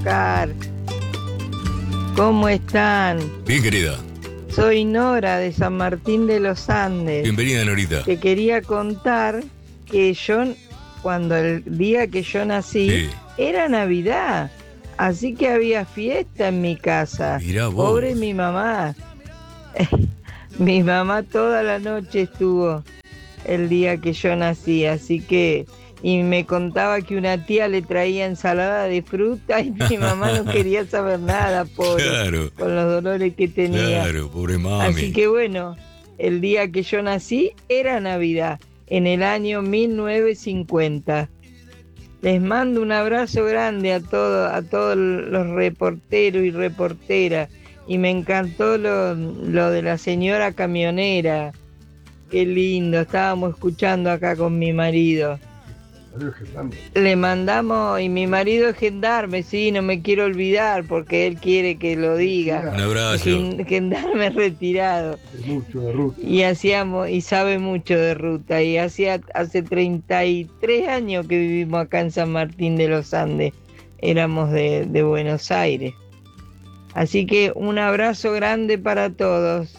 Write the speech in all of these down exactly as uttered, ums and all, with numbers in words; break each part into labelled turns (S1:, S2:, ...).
S1: Oscar. ¿Cómo están?
S2: Bien, querida.
S1: Soy Nora de San Martín de los Andes.
S2: Bienvenida, Norita.
S1: Te quería contar que yo, cuando el día que yo nací, sí, era Navidad. Así que había fiesta en mi casa.
S2: Mirá vos.
S1: Pobre mi mamá. Mi mamá toda la noche estuvo el día que yo nací, así que... Y me contaba que una tía le traía ensalada de fruta y mi mamá no quería saber nada, pobre,
S2: claro,
S1: con los dolores que tenía.
S2: Claro, pobre mami.
S1: Así que bueno, el día que yo nací era Navidad, en el año mil novecientos cincuenta. Les mando un abrazo grande a todos, a todos los reporteros y reporteras. Y me encantó lo, lo de la señora camionera. Qué lindo, estábamos escuchando acá con mi marido. Le mandamos, y mi marido es gendarme, sí, no me quiero olvidar porque él quiere que lo diga.
S2: Un abrazo.
S1: Gendarme retirado.
S3: Mucho de ruta.
S1: Y hacíamos, y sabe mucho de ruta. Y hacía hace treinta y tres años que vivimos acá en San Martín de los Andes. Éramos de, de Buenos Aires. Así que un abrazo grande para todos.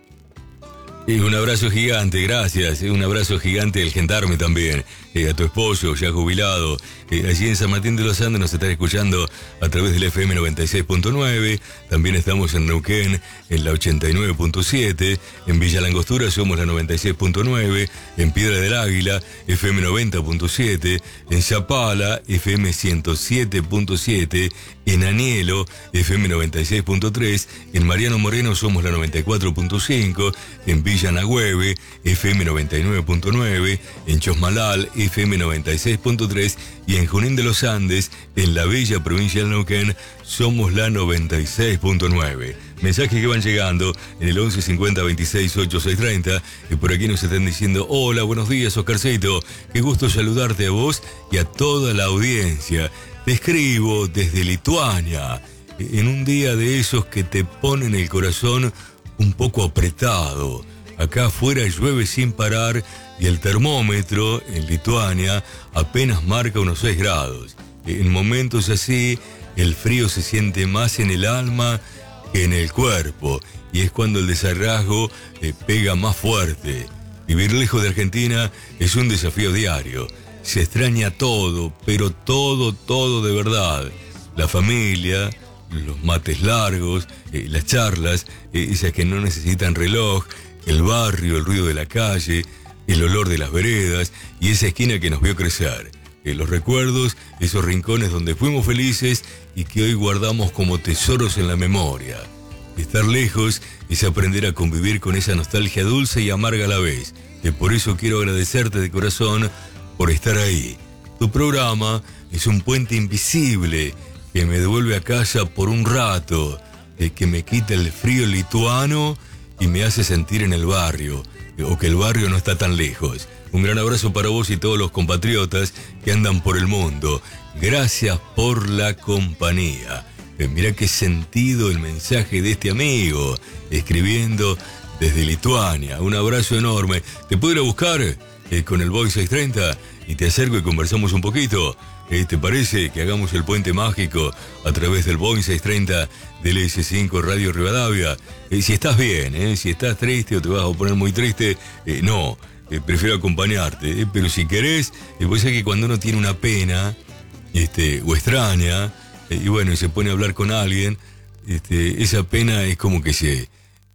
S2: Y un abrazo gigante, gracias. Un abrazo gigante del gendarme también. Eh, a tu esposo, ya jubilado. Eh, allí en San Martín de los Andes nos están escuchando a través del F M noventa y seis punto nueve. También estamos en Neuquén en la ochenta y nueve punto siete. En Villa Langostura somos la noventa y seis punto nueve. En Piedra del Águila, F M noventa punto siete. En Chapala, F M ciento siete punto siete. En Anielo, F M noventa y seis punto tres. En Mariano Moreno somos la noventa y cuatro punto cinco. En Villa Nagüeve, F M noventa y nueve punto nueve. En Chosmalal, F M noventa y seis punto tres. Y en Junín de los Andes, en la bella provincia de Neuquén, somos la noventa y seis punto nueve. Mensajes que van llegando en el once cincuenta veintiséis ochenta y seis treinta. Y por aquí nos están diciendo: hola, buenos días, Oscarcito. Qué gusto saludarte a vos y a toda la audiencia. Te escribo desde Lituania, en un día de esos que te ponen el corazón un poco apretado. Acá afuera llueve sin parar y el termómetro en Lituania apenas marca unos seis grados. En momentos así, el frío se siente más en el alma que en el cuerpo, y es cuando el desarraigo eh, pega más fuerte. Vivir lejos de Argentina es un desafío diario. Se extraña todo, pero todo, todo de verdad. La familia, los mates largos, eh, las charlas, eh, esas que no necesitan reloj, el barrio, el ruido de la calle, el olor de las veredas y esa esquina que nos vio crecer. Eh, los recuerdos, esos rincones donde fuimos felices y que hoy guardamos como tesoros en la memoria. Estar lejos es aprender a convivir con esa nostalgia dulce y amarga a la vez. Y por eso quiero agradecerte de corazón por estar ahí. Tu programa es un puente invisible que me devuelve a casa por un rato, eh, que me quita el frío lituano y me hace sentir en el barrio, o que el barrio no está tan lejos. Un gran abrazo para vos y todos los compatriotas que andan por el mundo. Gracias por la compañía. Eh, mirá qué sentido el mensaje de este amigo, escribiendo desde Lituania. Un abrazo enorme. ¿Te puedo ir a buscar eh, con el Boeing seiscientos treinta y te acerco y conversamos un poquito? Eh, ¿Te parece que hagamos el puente mágico a través del Boeing seiscientos treinta del S cinco Radio Rivadavia? Eh, si estás bien, eh, si estás triste o te vas a poner muy triste, eh, no, eh, prefiero acompañarte. Eh, pero si querés, eh, pues es que cuando uno tiene una pena este, o extraña, eh, y bueno, y se pone a hablar con alguien, este, esa pena es como que se,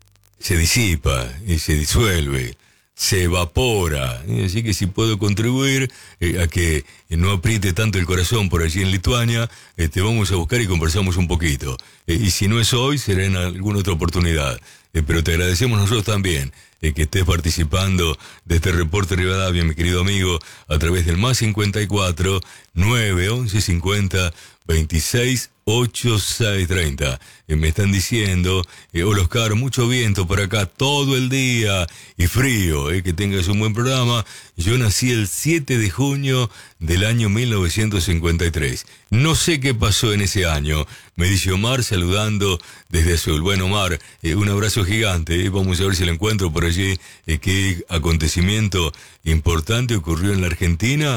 S2: se disipa, eh, se disuelve, se evapora. Así que si puedo contribuir eh, a que no apriete tanto el corazón por allí en Lituania, eh, te vamos a buscar y conversamos un poquito. Eh, y si no es hoy, será en alguna otra oportunidad. Eh, pero te agradecemos nosotros también eh, que estés participando de este reporte Rivadavia, mi querido amigo, a través del más cincuenta y cuatro, nueve once cincuenta, veintiséis ochenta y seis treinta. Eh, me están diciendo, eh, hola Oscar, mucho viento por acá todo el día y frío, eh, que tengas un buen programa. Yo nací el siete de junio del año mil novecientos cincuenta y tres. No sé qué pasó en ese año, me dice Omar saludando desde Azul. Bueno, Omar, eh, un abrazo gigante, eh, vamos a ver si lo encuentro por allí, eh, qué acontecimiento importante ocurrió en la Argentina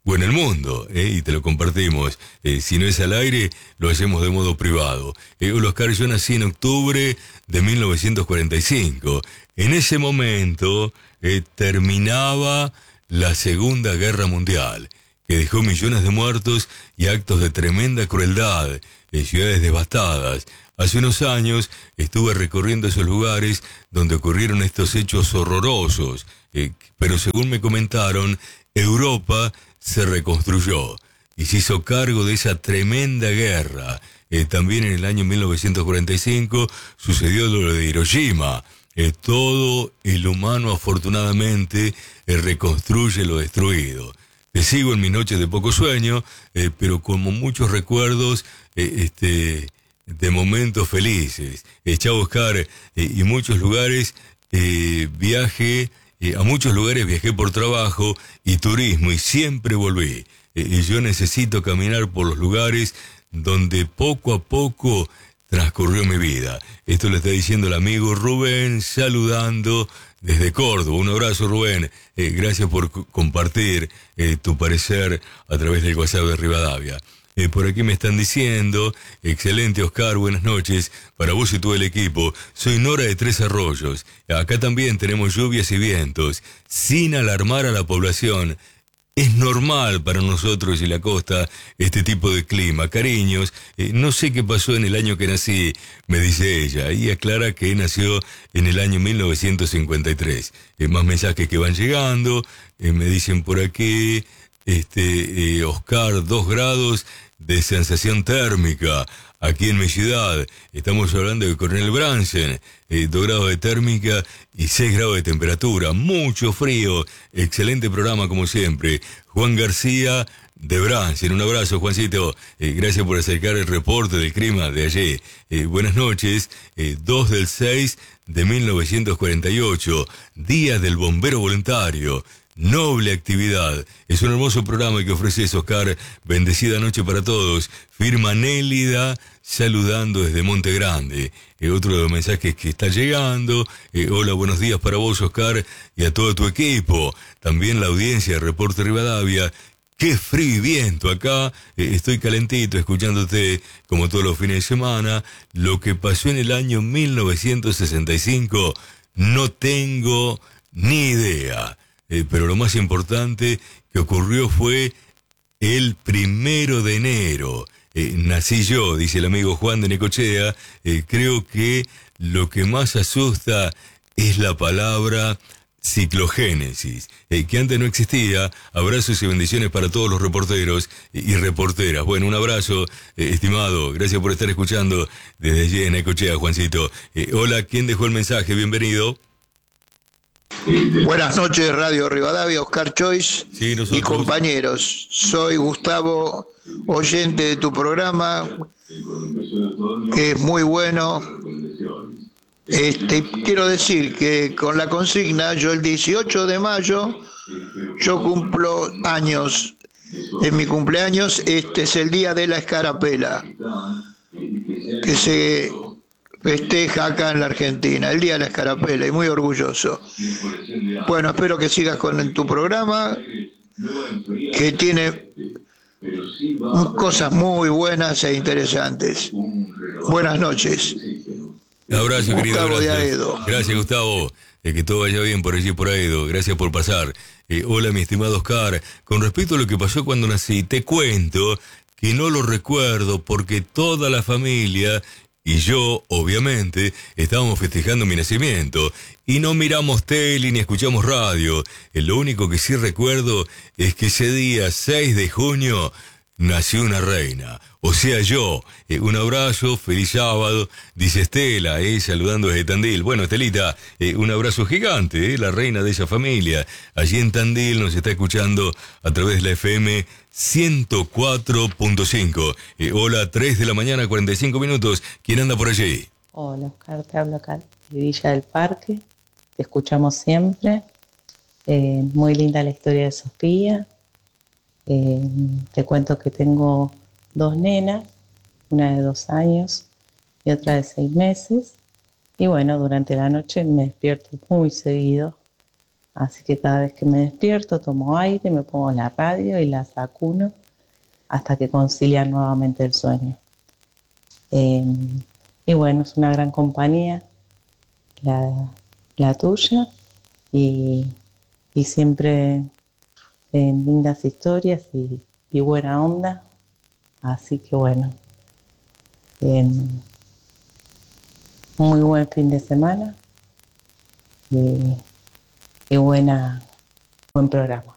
S2: o en el mundo, ¿eh? Y te lo compartimos. Eh, si no es al aire, lo hacemos de modo privado. Eh, hola Oscar, yo nací en octubre de mil novecientos cuarenta y cinco. En ese momento eh, terminaba la Segunda Guerra Mundial, que dejó millones de muertos y actos de tremenda crueldad en ciudades devastadas. Hace unos años estuve recorriendo esos lugares donde ocurrieron estos hechos horrorosos, eh, pero según me comentaron, Europa se reconstruyó y se hizo cargo de esa tremenda guerra. Eh, también en el año mil novecientos cuarenta y cinco sucedió lo de Hiroshima. Eh, todo el humano afortunadamente eh, reconstruye lo destruido. Te sigo en mis noches de poco sueño, eh, pero como muchos recuerdos eh, este, de momentos felices. Eh, chao Oscar, eh, y muchos lugares eh, viaje, eh, a muchos lugares viajé por trabajo y turismo y siempre volví. Eh, y yo necesito caminar por los lugares donde poco a poco transcurrió mi vida. Esto lo está diciendo el amigo Rubén, saludando desde Córdoba. Un abrazo, Rubén. Eh, gracias por c- compartir eh, tu parecer a través del WhatsApp de Rivadavia. Eh, por aquí me están diciendo, excelente Oscar, buenas noches, para vos y todo el equipo. Soy Nora de Tres Arroyos. Acá también tenemos lluvias y vientos, sin alarmar a la población. Es normal para nosotros y la costa este tipo de clima. Cariños, eh, no sé qué pasó en el año que nací, me dice ella, y aclara que nació en el año mil novecientos cincuenta y tres. Eh, más mensajes que van llegando, eh, me dicen por aquí, este, eh, Oscar, dos grados de sensación térmica. Aquí en mi ciudad, estamos hablando de Coronel Bransen, eh, dos grados de térmica y seis grados de temperatura, mucho frío, excelente programa como siempre. Juan García de Bransen, un abrazo Juancito, eh, gracias por acercar el reporte del clima de ayer. Eh, buenas noches, eh, dos del seis de mil novecientos cuarenta y ocho, Día del Bombero Voluntario. Noble actividad. Es un hermoso programa que ofreces, Oscar. Bendecida noche para todos. Firma Nélida, saludando desde Monte Grande. Eh, otro de los mensajes que está llegando. Eh, hola, buenos días para vos, Oscar, y a todo tu equipo. También la audiencia de Reporte Rivadavia. Qué frío y viento acá. Eh, estoy calentito escuchándote como todos los fines de semana. Lo que pasó en el año mil novecientos sesenta y cinco, no tengo ni idea. Eh, pero lo más importante que ocurrió fue el primero de enero. Eh, nací yo, dice el amigo Juan de Necochea. Eh, creo que lo que más asusta es la palabra ciclogénesis, eh, que antes no existía. Abrazos y bendiciones para todos los reporteros y, y reporteras. Bueno, un abrazo, eh, estimado. Gracias por estar escuchando desde allí en Necochea, Juancito. Eh, hola, ¿quién dejó el mensaje? Bienvenido.
S3: Buenas noches, Radio Rivadavia, Oscar Choice
S2: Sí,
S3: y compañeros. Soy Gustavo, oyente de tu programa, que es muy bueno. Este, quiero decir que con la consigna, yo el dieciocho de mayo, yo cumplo años. En mi cumpleaños, este es el día de la escarapela, que se festeja acá en la Argentina, el día de la escarapela, y muy orgulloso. Bueno, espero que sigas con tu programa, que tiene cosas muy buenas e interesantes. Buenas noches.
S2: Un abrazo, querido.
S3: Gustavo de
S2: Gracias.
S3: Aedo.
S2: Gracias, Gustavo. Eh, que todo vaya bien por allí, por Aedo. Gracias por pasar. Eh, hola, mi estimado Oscar. Con respecto a lo que pasó cuando nací, te cuento que no lo recuerdo porque toda la familia y yo, obviamente, estábamos festejando mi nacimiento y no miramos tele ni escuchamos radio. Eh, lo único que sí recuerdo es que ese día, seis de junio, nació una reina. O sea, yo. Eh, un abrazo, feliz sábado, dice Estela, eh, saludando desde Tandil. Bueno, Estelita, eh, un abrazo gigante, eh, la reina de esa familia. Allí en Tandil nos está escuchando a través de la F M ciento cuatro punto cinco. Eh, hola, tres de la mañana, cuarenta y cinco minutos. ¿Quién anda por allí?
S4: Hola, Oscar, te hablo acá de Villa del Parque. Te escuchamos siempre. Eh, muy linda la historia de Sofía. Eh, te cuento que tengo dos nenas, una de dos años y otra de seis meses. Y bueno, durante la noche me despierto muy seguido Así que cada vez que me despierto tomo aire, me pongo la radio y la sacuno hasta que concilia nuevamente el sueño. Eh, y bueno, es una gran compañía la, la tuya y, y siempre en lindas historias y, y buena onda. Así que bueno, eh, muy buen fin de semana y, y buena, buen programa.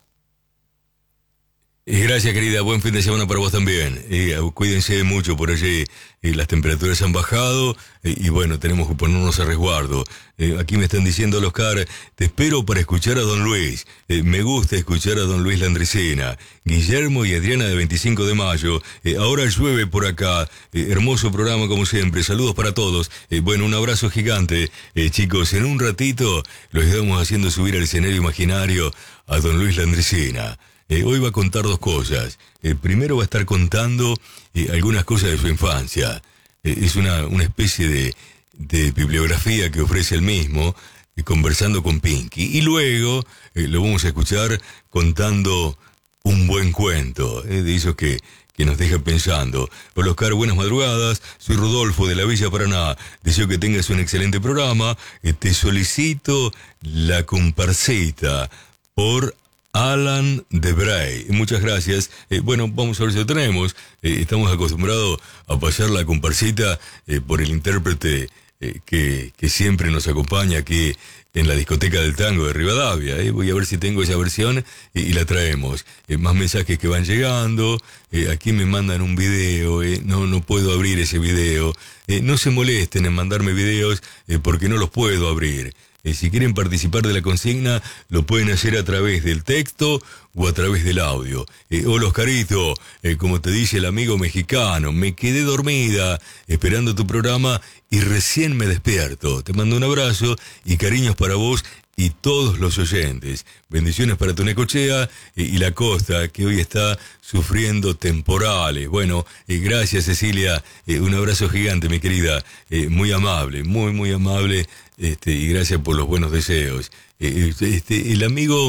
S2: Gracias, querida. Buen fin de semana para vos también. Eh, cuídense mucho por allí. Eh, las temperaturas han bajado eh, y bueno, tenemos que ponernos a resguardo. Eh, aquí me están diciendo, Oscar, te espero para escuchar a Don Luis. Eh, me gusta escuchar a Don Luis Landricina. Guillermo y Adriana de veinticinco de mayo. Eh, ahora llueve por acá. Eh, hermoso programa como siempre. Saludos para todos. Eh, bueno, un abrazo gigante. Eh, chicos, en un ratito los estamos haciendo subir al escenario imaginario a Don Luis Landricina. Eh, hoy va a contar dos cosas. Eh, primero va a estar contando eh, algunas cosas de su infancia. Eh, es una, una especie de, de bibliografía que ofrece él mismo, eh, conversando con Pinky. Y luego eh, lo vamos a escuchar contando un buen cuento, eh, de esos que, que nos deja pensando. Hola, Oscar, buenas madrugadas. Soy Rodolfo de la Villa Paraná. Deseo que tengas un excelente programa. Eh, te solicito la comparsita por Alan de Bray. Muchas gracias. Eh, bueno, vamos a ver si lo tenemos. Eh, estamos acostumbrados a pasar la comparsita eh, por el intérprete eh, que, que siempre nos acompaña aquí en la discoteca del tango de Rivadavia. Eh. Voy a ver si tengo esa versión eh, y la traemos. Eh, más mensajes que van llegando. Eh, aquí me mandan un video. Eh. No, no puedo abrir ese video. Eh, no se molesten en mandarme videos eh, porque no los puedo abrir. Eh, si quieren participar de la consigna, lo pueden hacer a través del texto o a través del audio. Eh, hola, Oscarito, eh, como te dice el amigo mexicano, me quedé dormida esperando tu programa y recién me despierto. Te mando un abrazo y cariños para vos y todos los oyentes. Bendiciones para Tonecochea eh, y la costa, que hoy está sufriendo temporales. Bueno, eh, gracias, Cecilia. Eh, un abrazo gigante, mi querida. Eh, muy amable, muy, muy amable. Este, y gracias por los buenos deseos. Eh, este, el amigo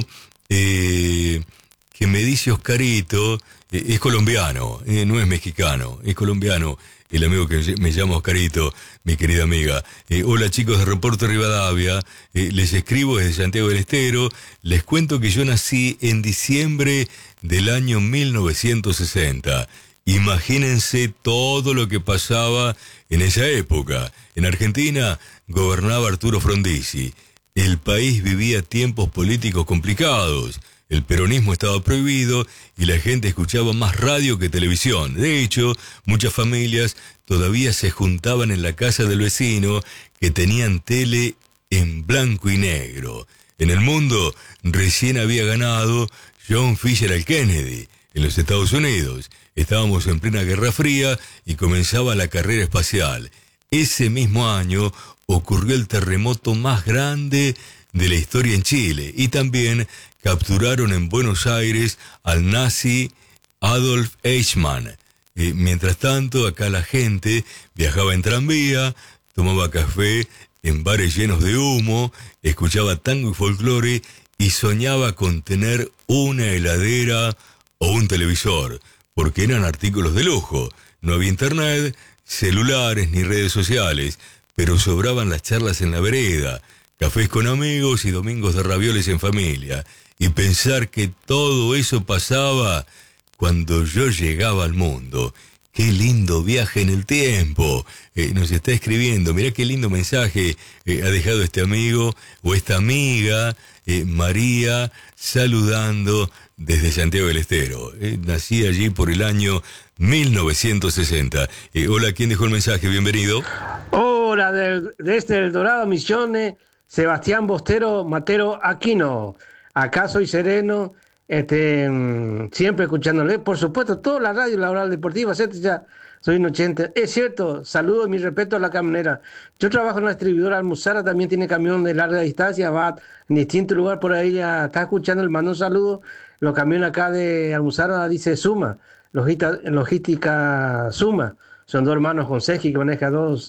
S2: eh, que me dice Oscarito eh, es colombiano, eh, no es mexicano, es colombiano. El amigo que me llama Oscarito, mi querida amiga. Eh, hola, chicos de Reporte Rivadavia, eh, les escribo desde Santiago del Estero. Les cuento que yo nací en diciembre del año mil novecientos sesenta. Imagínense todo lo que pasaba en esa época. En Argentina gobernaba Arturo Frondizi. El país vivía tiempos políticos complicados. El peronismo estaba prohibido y la gente escuchaba más radio que televisión. De hecho, muchas familias todavía se juntaban en la casa del vecino que tenían tele en blanco y negro. En el mundo recién había ganado John Fisher al Kennedy en los Estados Unidos. Estábamos en plena Guerra Fría y comenzaba la carrera espacial. Ese mismo año ocurrió el terremoto más grande de la historia en Chile y también capturaron en Buenos Aires al nazi Adolf Eichmann. Eh, mientras tanto, acá la gente viajaba en tranvía, tomaba café en bares llenos de humo, escuchaba tango y folclore y soñaba con tener una heladera o un televisor, porque eran artículos de lujo. No había internet, celulares ni redes sociales, pero sobraban las charlas en la vereda, cafés con amigos y domingos de ravioles en familia. Y pensar que todo eso pasaba cuando yo llegaba al mundo. ¡Qué lindo viaje en el tiempo! Eh, nos está escribiendo, mirá qué lindo mensaje eh, ha dejado este amigo o esta amiga, eh, María, saludando desde Santiago del Estero. Eh, nací allí por el año mil novecientos sesenta. Eh, hola, ¿quién dejó el mensaje? Bienvenido.
S5: Hola, del, desde El Dorado Misiones, Sebastián Bostero Matero Aquino. Acá soy sereno, este, siempre escuchándole, por supuesto, toda la radio, la oral deportiva, etcétera. Soy un ochenta. Es cierto, saludos y mi respeto a la camionera. Yo trabajo en la distribuidora Almuzara, también tiene camión de larga distancia, va en distintos lugares por ahí, ya está escuchando, le mando un saludo. Los camiones acá de Almuzara dice Suma, logística, logística Suma. Son dos hermanos con Seji que maneja dos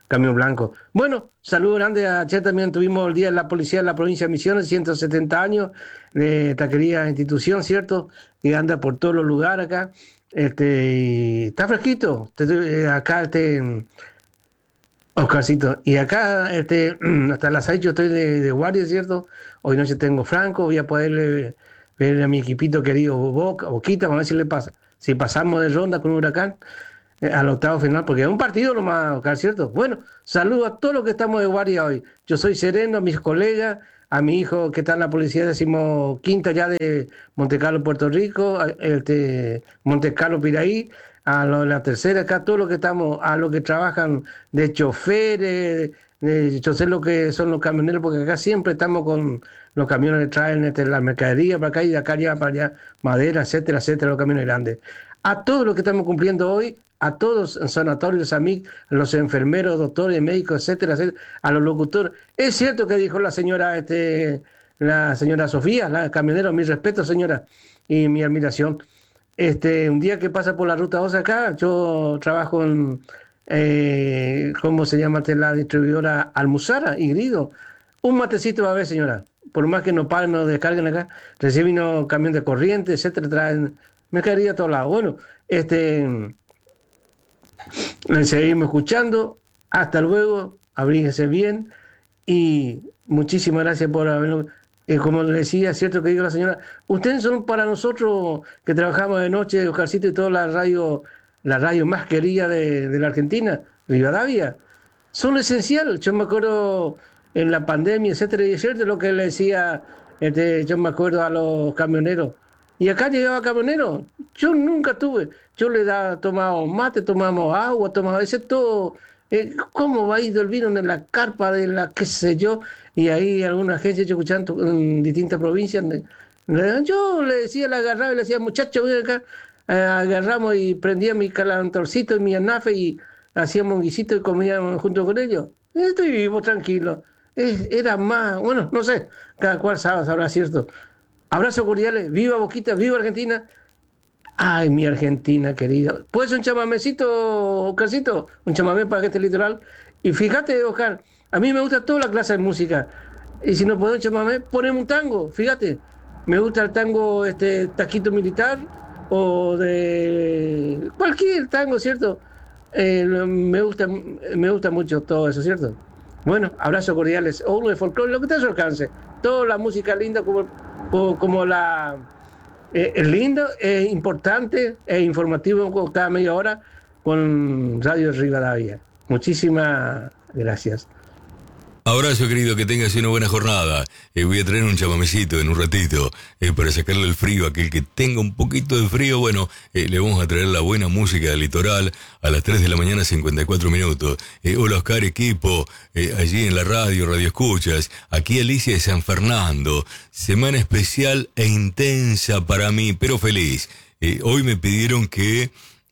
S5: camión blanco. Bueno, saludo grande. Ayer también tuvimos el Día de la Policía de la Provincia de Misiones, ciento setenta años de esta querida institución, ¿cierto? Que anda por todos los lugares acá. Este, y está fresquito. Acá, este, Oscarcito. Y acá, este, hasta las seis yo estoy de, de guardia, ¿cierto? Hoy noche tengo Franco, voy a poder ver a mi equipito querido Boca, Boquita, vamos a ver si le pasa. Si pasamos de ronda con un Huracán al octavo final, porque es un partido nomás, ¿cierto? Bueno, saludo a todos los que estamos de guardia hoy. Yo soy Sereno, a mis colegas, a mi hijo que está en la policía decimoquinta ya de Montecarlo, Puerto Rico, este, Montecarlo, Piraí, a lo, la tercera acá, todos los que estamos, a los que trabajan de choferes, de, yo sé lo que son los camioneros, porque acá siempre estamos con los camiones que traen este, la mercadería para acá y de acá ya para allá, madera, etcétera, etcétera, los camiones grandes. A todos los que estamos cumpliendo hoy, a todos los sanatorios, a mí, los enfermeros, doctores, médicos, etcétera, etcétera, a los locutores. Es cierto que dijo la señora, este, la señora Sofía, la camionera, mi respeto, señora, y mi admiración. Este, un día que pasa por la ruta dos acá, yo trabajo en, eh, ¿cómo se llama la distribuidora? Almuzara y Grido. Un matecito va a ver, señora. Por más que no paguen, no descarguen acá, reciben un camión de corriente, etcétera, traen mercadería a todos lados. Bueno, este, seguimos escuchando. Hasta luego, abríguese bien y muchísimas gracias por haberlo. Eh, como le decía, es cierto que dijo la señora, ustedes son para nosotros que trabajamos de noche, Oscarcito, y toda la radio, la radio más querida de, de la Argentina, Rivadavia, son lo esencial. Yo me acuerdo en la pandemia, etcétera, y es cierto lo que le decía, este, yo me acuerdo a los camioneros, y acá llegaba camionero, yo nunca tuve, yo le daba, tomamos mate, tomamos agua, tomamos, ese todo, eh, ¿cómo va ido el vino en la carpa de la, qué sé yo? Y ahí alguna agencia yo escuchando en distintas provincias, yo le decía, la agarraba y le decía, muchacho, ven acá, eh, agarramos y prendía mi calantorcito y mi anafe y hacíamos un guisito y comíamos junto con ellos. Estoy vivo, tranquilo. Es, era más, bueno, no sé, cada cual sabe, sabrá, cierto. Abrazos cordiales, viva Boquita, viva Argentina. Ay, mi Argentina querida. ¿Puedes un chamamecito, Oscarcito? Un chamamé para este litoral. Y fíjate, Oscar, a mí me gusta toda la clase de música. Y si no puedo un chamamé, ponemos un tango, fíjate. Me gusta el tango, este, taquito militar, o de cualquier tango, ¿cierto? Eh, me gusta, me gusta mucho todo eso, ¿cierto? Bueno, abrazos cordiales, o uno de folclore, lo que te a su alcance. Toda la música linda como, como la... Eh, es lindo, es importante, es informativo cada media hora con Radio Rivadavia. Muchísimas gracias.
S2: Abrazo, querido, que tengas una buena jornada. Eh, voy a traer un chamamecito en un ratito eh, para sacarle el frío a aquel que tenga un poquito de frío. Bueno, eh, le vamos a traer la buena música del litoral a las tres de la mañana, cincuenta y cuatro minutos. Eh, hola, Oscar, equipo, eh, allí en la radio, Radio Escuchas. Aquí Alicia de San Fernando. Semana especial e intensa para mí, pero feliz. Eh, hoy me pidieron que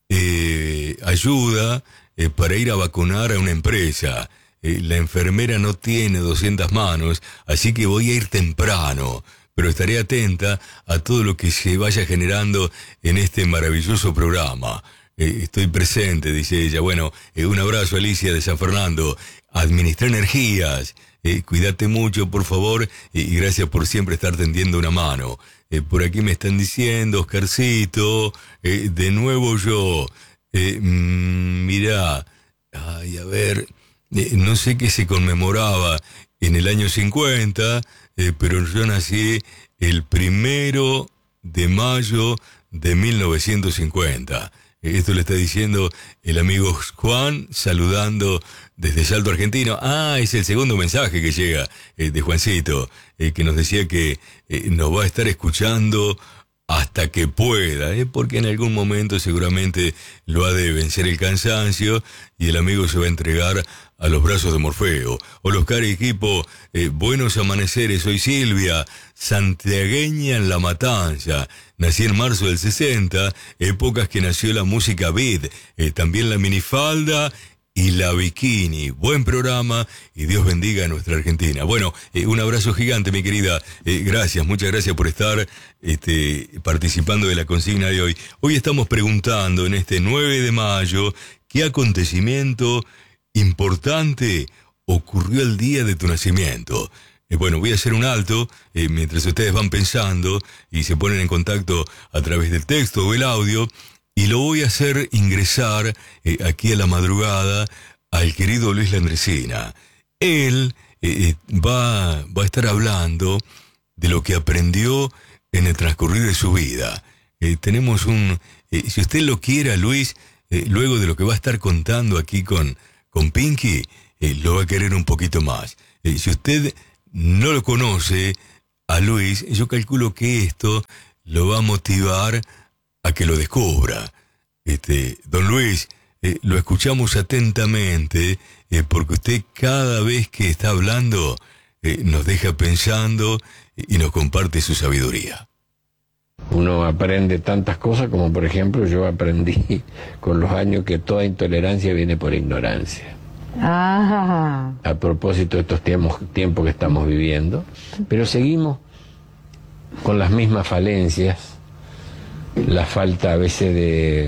S2: eh, ayuda eh, para ir a vacunar a una empresa. La enfermera no tiene doscientas manos, así que voy a ir temprano, pero estaré atenta a todo lo que se vaya generando en este maravilloso programa. Eh, estoy presente, dice ella. Bueno, eh, un abrazo, Alicia de San Fernando. Administra energías, eh, cuídate mucho, por favor, eh, y gracias por siempre estar tendiendo una mano. Eh, por aquí me están diciendo, Oscarcito, eh, de nuevo yo. Eh, mmm, mirá, ay, a ver... Eh, no sé qué se conmemoraba en el año cincuenta, eh, pero yo nací el primero de mayo de mil novecientos cincuenta. Eh, esto le está diciendo el amigo Juan, saludando desde Salto Argentino. Ah, es el segundo mensaje que llega eh, de Juancito, eh, que nos decía que eh, nos va a estar escuchando hasta que pueda, ¿eh? Porque en algún momento seguramente lo ha de vencer el cansancio y el amigo se va a entregar a los brazos de Morfeo. Hola, Oscar, equipo, eh, buenos amaneceres, soy Silvia, santiagueña en La Matanza. Nací en marzo del sesenta, épocas que nació la música beat, eh, también la minifalda y la bikini. Buen programa y Dios bendiga a nuestra Argentina. Bueno, eh, un abrazo gigante, mi querida. Eh, gracias, muchas gracias por estar este, participando de la consigna de hoy. Hoy estamos preguntando en este nueve de mayo qué acontecimiento importante ocurrió el día de tu nacimiento? Eh, bueno, voy a hacer un alto eh, mientras ustedes van pensando y se ponen en contacto a través del texto o el audio, y lo voy a hacer ingresar eh, aquí a la madrugada al querido Luis Landresina. Él eh, va, va a estar hablando de lo que aprendió en el transcurrir de su vida. Eh, tenemos un... Eh, si usted lo quiera, Luis, eh, luego de lo que va a estar contando aquí con, con Pinky, eh, lo va a querer un poquito más. Eh, si usted no lo conoce a Luis, yo calculo que esto lo va a motivar a que lo descubra. Este, don Luis, eh, lo escuchamos atentamente, eh, porque usted cada vez que está hablando eh, nos deja pensando y nos comparte su sabiduría.
S6: Uno aprende tantas cosas como, por ejemplo, yo aprendí con los años que toda intolerancia viene por ignorancia.
S7: Ah.
S6: A propósito de estos tiempos, tiempos que estamos viviendo, pero seguimos con las mismas falencias, la falta a veces de,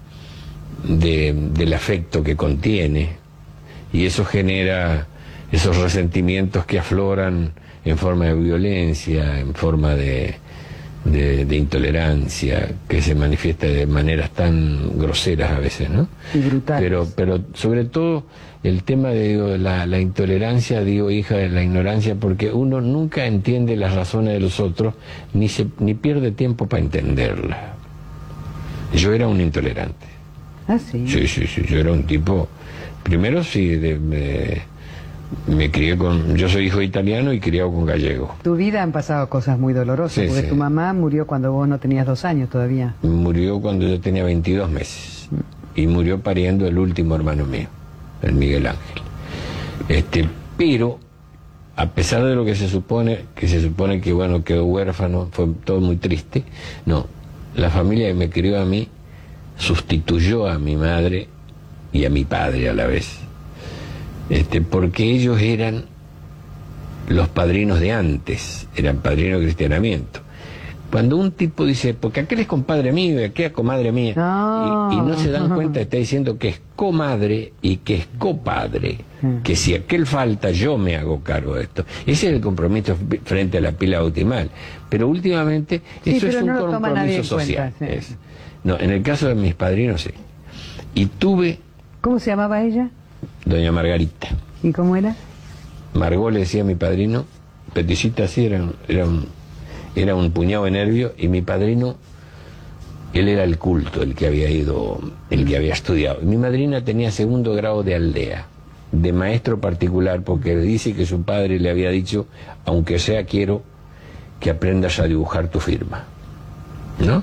S6: de del afecto que contiene, y eso genera esos resentimientos que afloran en forma de violencia, en forma de, de, de intolerancia, que se manifiesta de maneras tan groseras a veces, ¿no?
S7: Y brutales.
S6: Pero, pero sobre todo el tema de digo, la, la intolerancia, digo, hija de la ignorancia, porque uno nunca entiende las razones de los otros, ni, se, ni pierde tiempo para entenderlas. Yo era un intolerante.
S7: Ah, sí.
S6: Sí, sí, sí, yo era un tipo, primero sí, de, de, me crié con, yo soy hijo italiano y criado con gallego.
S7: Tu vida han pasado cosas muy dolorosas,
S6: Sí,
S7: porque
S6: sí.
S7: tu mamá murió cuando vos no tenías dos años todavía.
S6: Murió cuando yo tenía veintidós meses, y murió pariendo el último hermano mío, el Miguel Ángel. Este, pero, a pesar de lo que se supone, que se supone que, bueno, quedó huérfano, fue todo muy triste, no, la familia que me crió a mí sustituyó a mi madre y a mi padre a la vez, este, porque ellos eran los padrinos de antes, eran padrinos de cristianamiento. Cuando un tipo dice, porque aquel es compadre mío y aquel es comadre mía,
S7: No.
S6: y, y no se dan cuenta, está diciendo que es comadre y que es copadre, que si aquel falta yo me hago cargo de esto. Ese es el compromiso frente a la pila bautismal. Pero últimamente
S7: Sí,
S6: eso
S7: pero
S6: es un
S7: no lo toma nadie
S6: compromiso
S7: en
S6: social.
S7: cuenta, sí.
S6: Es. No, en el caso de mis padrinos sí. Y tuve
S7: ¿Cómo se llamaba ella?
S6: doña Margarita.
S7: ¿Y cómo era?
S6: Margot le decía a mi padrino, peticita así, era, un- era, un, era un puñado de nervio, y mi padrino, él era el culto, el que había ido, el que había estudiado. Mi madrina tenía segundo grado de aldea, de maestro particular, porque dice que su padre le había dicho, aunque sea quiero que aprendas a dibujar tu firma, ¿no?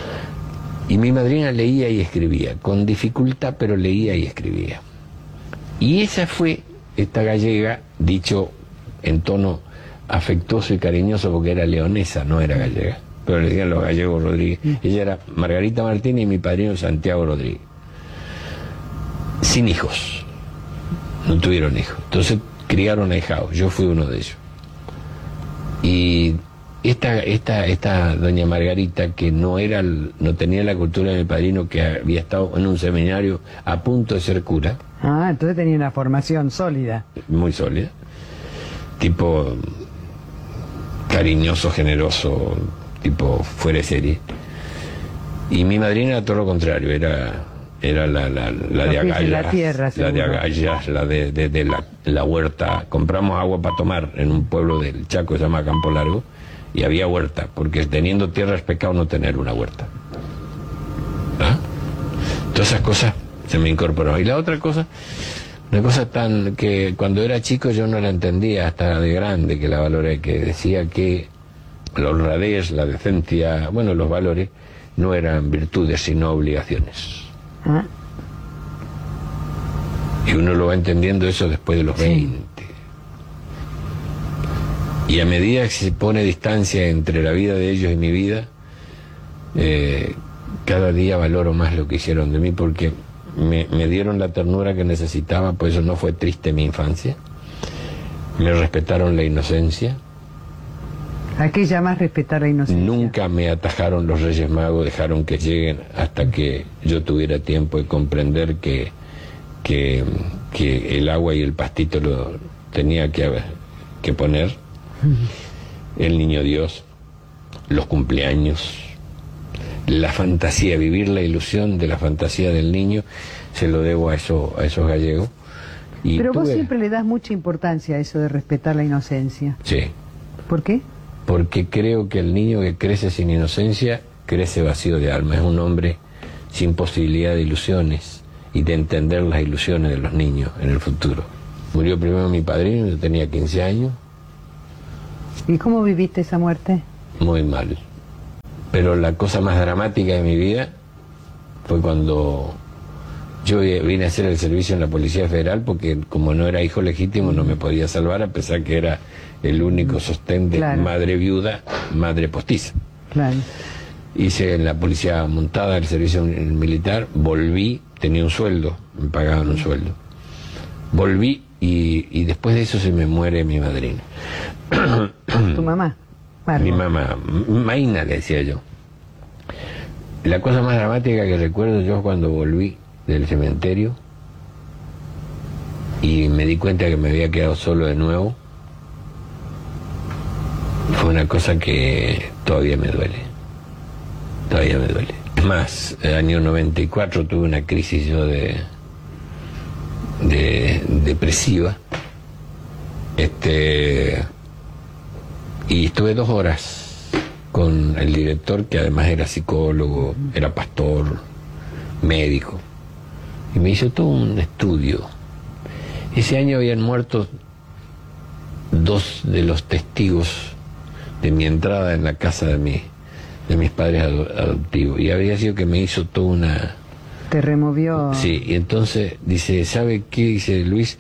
S6: Y mi madrina leía y escribía, con dificultad, pero leía y escribía. Y esa fue, esta gallega, dicho en tono afectuoso y cariñoso, porque era leonesa, no era gallega, pero le decían los gallegos Rodríguez. Ella era Margarita Martínez y mi padrino Santiago Rodríguez. Sin hijos, no tuvieron hijos. Entonces criaron ahijados, yo fui uno de ellos. Y esta, esta, esta doña Margarita, que no era, no tenía la cultura de mi padrino, que había estado en un seminario a punto de ser cura,
S7: Ah, entonces tenía una formación sólida.
S6: muy sólida, tipo cariñoso, generoso, tipo fuera de serie. Y mi madrina era todo lo contrario, era, era la, la, la de
S7: Los pies en la
S6: agallas,
S7: tierra,
S6: la de
S7: seguro.
S6: agallas, la de, de, de la, la huerta. Compramos agua para tomar en un pueblo del Chaco que se llama Campo Largo, y había huerta, porque teniendo tierra es pecado no tener una huerta. ¿Ah? Todas esas cosas se me incorporó. Y la otra cosa, una cosa tan que cuando era chico yo no la entendía hasta de grande, que la valoré, que decía que la honradez, la decencia, bueno, los valores no eran virtudes sino obligaciones.
S7: Ah,
S6: Y uno lo va entendiendo eso después de los
S7: Sí.
S6: veinte. Y a medida que se pone distancia entre la vida de ellos y mi vida, eh, cada día valoro más lo que hicieron de mí, porque me, me dieron la ternura que necesitaba, por eso no fue triste mi infancia. Me respetaron la inocencia.
S7: ¿a qué llamas respetar la inocencia?
S6: Nunca me atajaron los Reyes Magos, dejaron que lleguen hasta que yo tuviera tiempo de comprender que, que, que el agua y el pastito lo tenía que, que poner, el niño Dios, los cumpleaños, la fantasía, vivir la ilusión de la fantasía del niño, se lo debo a, eso, a esos gallegos. Y
S7: Pero vos
S6: tuve...
S7: siempre le das mucha importancia a eso de respetar la inocencia.
S6: Sí.
S7: ¿Por qué?
S6: Porque creo que el niño que crece sin inocencia, crece vacío de alma, es un hombre sin posibilidad de ilusiones y de entender las ilusiones de los niños en el futuro. Murió primero mi padrino, yo tenía quince años.
S7: ¿Y cómo viviste esa muerte?
S6: Muy mal. Pero la cosa más dramática de mi vida fue cuando yo vine a hacer el servicio en la Policía Federal, porque como no era hijo legítimo no me podía salvar, a pesar que era el único sostén de
S7: Claro.
S6: madre viuda, madre postiza.
S7: Claro.
S6: Hice en la policía montada el servicio militar, volví, tenía un sueldo, me pagaban un sueldo. Volví y, y después de eso se me muere mi madrina.
S7: ¿Tu mamá? Margot.
S6: Mi mamá, Maina le decía yo. La cosa más dramática que recuerdo yo cuando volví del cementerio y me di cuenta que me había quedado solo de nuevo, fue una cosa que todavía me duele. Todavía me duele. Es más, el año noventa y cuatro tuve una crisis yo de, de depresiva. Este, y estuve dos horas con el director, que además era psicólogo, era pastor, médico. Y me hizo todo un estudio. Ese año habían muerto dos de los testigos de mi entrada en la casa de mi de mis padres adoptivos, y habría sido que me hizo toda una...
S7: Te removió...
S6: Sí, y entonces dice, ¿sabe qué? Dice Luis,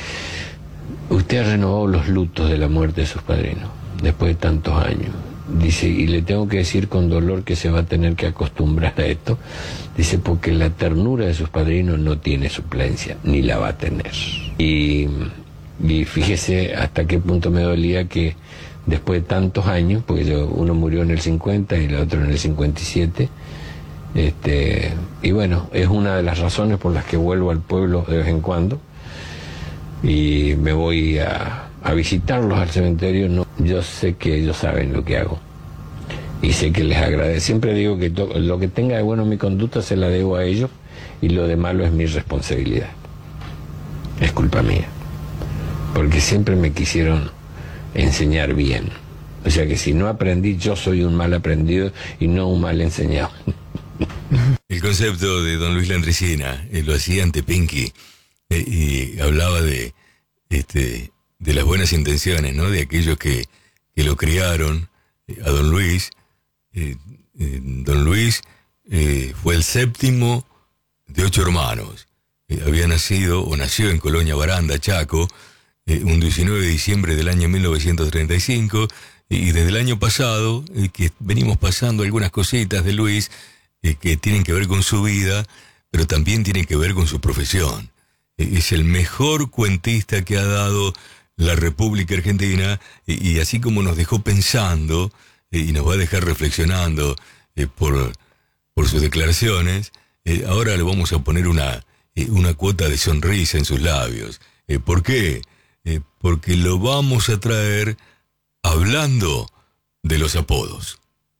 S6: usted ha renovado los lutos de la muerte de sus padrinos, después de tantos años. Dice, y le tengo que decir con dolor que se va a tener que acostumbrar a esto. Dice, porque la ternura de sus padrinos no tiene suplencia, ni la va a tener. Y, y fíjese hasta qué punto me dolía que después de tantos años, porque yo, uno murió en el cincuenta y el otro en el cincuenta y siete, este, y bueno, es una de las razones por las que vuelvo al pueblo de vez en cuando, y me voy a, a visitarlos al cementerio. No, yo sé que ellos saben lo que hago, y sé que les agradezco. Siempre digo que to, lo que tenga de bueno mi conducta se la debo a ellos, y lo de malo es mi responsabilidad, es culpa mía, porque siempre me quisieron enseñar bien. O sea que si no aprendí, yo soy un mal aprendido y no un mal enseñado.
S2: El concepto de don Luis Landricina, eh, lo hacía ante Pinky, eh, y hablaba de este de las buenas intenciones, ¿no? De aquellos que, que lo criaron, eh, a don Luis. Eh, eh, don Luis eh, fue el séptimo de ocho hermanos. Eh, había nacido, o nació en Colonia Baranda, Chaco, Eh, un diecinueve de diciembre del año mil novecientos treinta y cinco, y desde el año pasado eh, que venimos pasando algunas cositas de Luis eh, que tienen que ver con su vida, pero también tienen que ver con su profesión. Eh, es el mejor cuentista que ha dado la República Argentina, eh, y así como nos dejó pensando eh, y nos va a dejar reflexionando eh, por, por sus declaraciones, eh, ahora le vamos a poner una, eh, una cuota de sonrisa en sus labios. Eh, ¿Por qué? Eh, porque lo vamos a traer hablando de los apodos.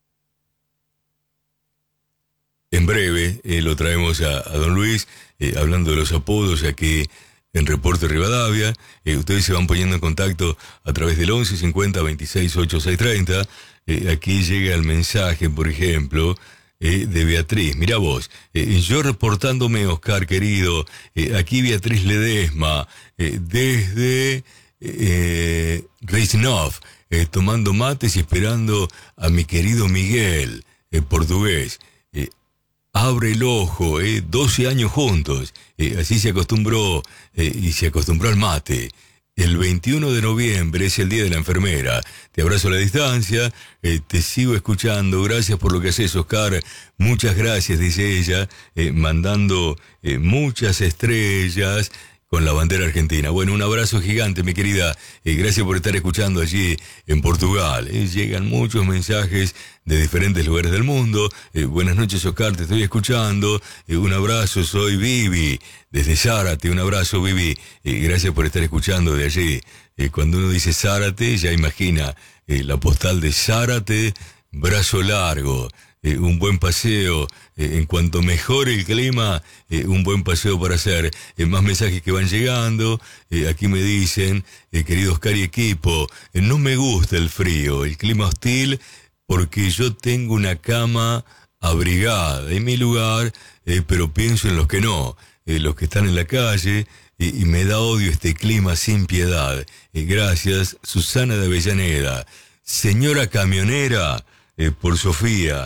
S2: En breve eh, lo traemos a, a don Luis, eh, hablando de los apodos aquí en Reporte Rivadavia. Eh, ustedes se van poniendo en contacto a través del once cincuenta veintiséis ochenta y seis treinta. Eh, aquí llega el mensaje, por ejemplo, eh, de Beatriz. Mira vos, eh, yo reportándome, Oscar querido, eh, aquí Beatriz Ledesma, eh, desde eh, Reisnov, eh, tomando mates y esperando a mi querido Miguel, eh, portugués. Eh, abre el ojo, eh, doce años juntos, eh, así se acostumbró, eh, y se acostumbró al mate. El veintiuno de noviembre es el Día de la Enfermera. Te abrazo a la distancia, eh, te sigo escuchando. Gracias por lo que haces, Oscar. Muchas gracias, dice ella, eh, mandando eh, muchas estrellas con la bandera argentina. Bueno, un abrazo gigante, mi querida. Eh, gracias por estar escuchando allí en Portugal. Eh, llegan muchos mensajes de diferentes lugares del mundo. Eh, buenas noches, Oscar, te estoy escuchando. Eh, un abrazo, soy Vivi, desde Zárate. Un abrazo, Vivi. Eh, gracias por estar escuchando de allí. Eh, cuando uno dice Zárate, ya imagina eh, la postal de Zárate, Brazo Largo. Eh, un buen paseo, eh, en cuanto mejore el clima, eh, un buen paseo para hacer. Eh, más mensajes que van llegando, eh, aquí me dicen, eh, querido Oscar y equipo, eh, no me gusta el frío, el clima hostil, porque yo tengo una cama abrigada en mi lugar, eh, pero pienso en los que no, eh, los que están en la calle, eh, y me da odio este clima sin piedad. Eh, gracias, Susana de Avellaneda. Señora camionera, eh, por Sofía.